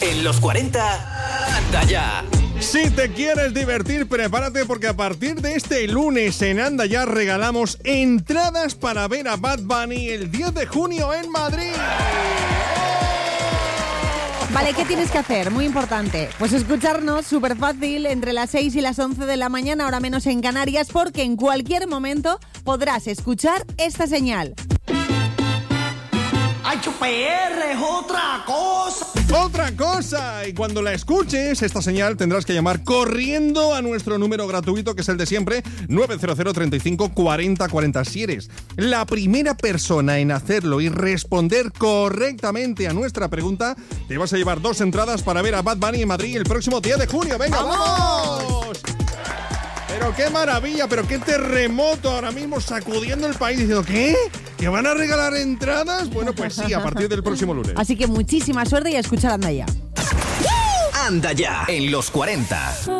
En los 40, Anda Ya. Si te quieres divertir, prepárate porque a partir de este lunes en Anda Ya regalamos entradas para ver a Bad Bunny el 10 de junio en Madrid. Vale, ¿qué tienes que hacer? Muy importante. Pues escucharnos súper fácil entre las 6 y las 11 de la mañana, ahora menos en Canarias, porque en cualquier momento podrás escuchar esta señal. HPR es otra cosa. ¡Otra cosa! Y cuando la escuches, esta señal tendrás que llamar corriendo a nuestro número gratuito, que es el de siempre, 900 35 40 40. Si eres la primera persona en hacerlo y responder correctamente a nuestra pregunta, te vas a llevar 2 entradas para ver a Bad Bunny en Madrid el próximo 10 de junio. ¡Venga, vamos! Pero qué maravilla, pero qué terremoto ahora mismo sacudiendo el país diciendo, ¿qué? ¿Que van a regalar entradas? Bueno, pues sí, a partir del próximo lunes. Así que muchísima suerte y a escuchar Anda Ya. Anda Ya, en los 40.